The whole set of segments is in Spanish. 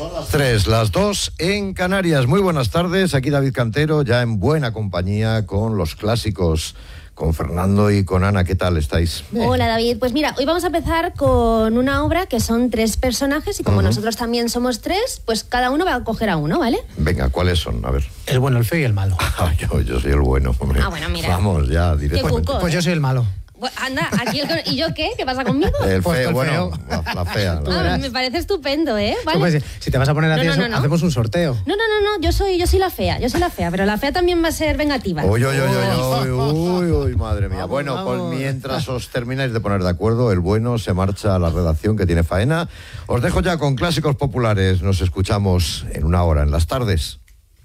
Son las 3, las 2 en Canarias. Muy buenas tardes, aquí David Cantero, ya en buena compañía con los clásicos, con Fernando y con Ana. ¿Qué tal estáis? Hola David, pues mira, hoy vamos a empezar con una obra que son 3 personajes y como nosotros también somos 3, pues cada uno va a coger a uno, ¿vale? Venga, ¿cuáles son? A ver. El bueno, el feo y el malo. Yo soy el bueno. Hombre. Ah, bueno, mira. Vamos ya, directamente. Pues yo soy el malo. Anda, aquí ¿y yo qué? ¿Qué pasa conmigo? El Pues feo, el bueno, feo. la fea. La Me parece estupendo, ¿eh? ¿Vale? Pues, si te vas a poner a ti eso, hacemos un sorteo. No, yo soy la fea, pero la fea también va a ser vengativa. Uy, madre mía. Bueno, pues mientras os termináis de poner de acuerdo, el bueno se marcha a la redacción que tiene faena. Os dejo ya con clásicos populares. Nos escuchamos en una hora, en las tardes.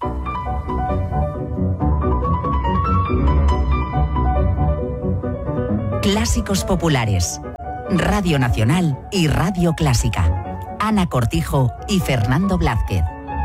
Clásicos populares. Radio Nacional y Radio Clásica. Ana Cortijo y Fernando Blázquez.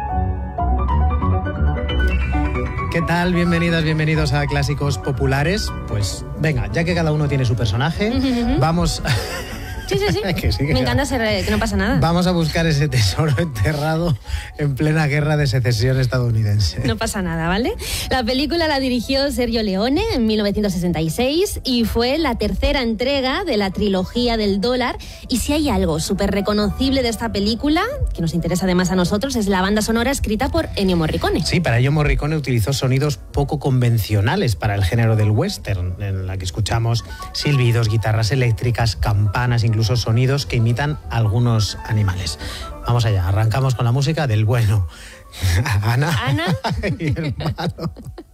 ¿Qué tal? Bienvenidas, bienvenidos a Clásicos Populares. Pues venga, ya que cada uno tiene su personaje, vamos... Sí. Me encanta ser que no pasa nada. Vamos a buscar ese tesoro enterrado en plena guerra de secesión estadounidense. No pasa nada, ¿vale? La película la dirigió Sergio Leone en 1966 y fue la tercera entrega de la trilogía del dólar. Y si hay algo súper reconocible de esta película, que nos interesa además a nosotros, es la banda sonora escrita por Ennio Morricone. Sí, para ello Morricone utilizó sonidos poco convencionales para el género del western, en la que escuchamos silbidos, guitarras eléctricas, campanas, incluso sonidos que imitan a algunos animales. Vamos allá, arrancamos con la música del bueno. Ana. Ana. Y el malo.